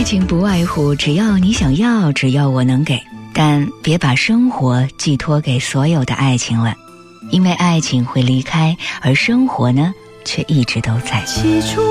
爱情不外乎只要你想要，只要我能给，但别把生活寄托给所有的爱情了，因为爱情会离开，而生活呢，却一直都在。 起初